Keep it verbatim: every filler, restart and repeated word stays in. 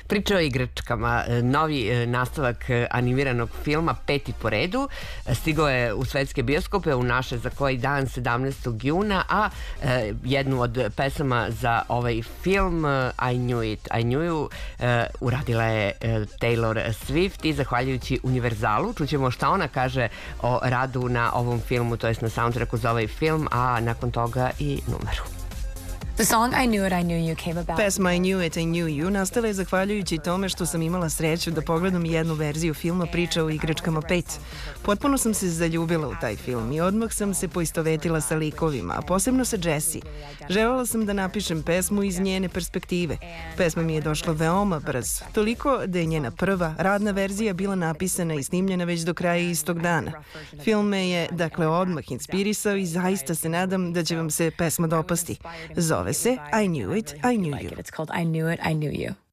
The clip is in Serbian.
Priča o igračkama, novi nastavak animiranog filma, peti po redu, stigao je u svetske bioskope u naše za koji dan, sedamnaestog juna, a jednu od pesama za ovaj film, I Knew It, I Knew You, uradila je Taylor Swift i zahvaljujući Univerzalu čućemo šta ona kaže o radu na ovom filmu, to jest na soundtracku za ovaj film, a nakon toga i numeru. The song I Knew It, I Knew You came about. Pesma I Knew It, I Knew You nastala je zahvaljujući tome što sam imala sreću da pogledam jednu verziju filma Priča o igračkama pet. Potpuno sam se zaljubila u taj film i odmah sam se poistovetila sa likovima, a posebno sa Jessie. Želela sam da napišem pesmu iz njene perspektive. Pesma mi je došla veoma brzo, toliko da je njena prva radna verzija bila napisana i snimljena već do kraja istog dana. Film me je, dakle, odmah inspirisao i zaista se nadam da će vam se pesma dopasti. Zove se I Knew It, I Knew You. It's called I Knew It, I Knew You.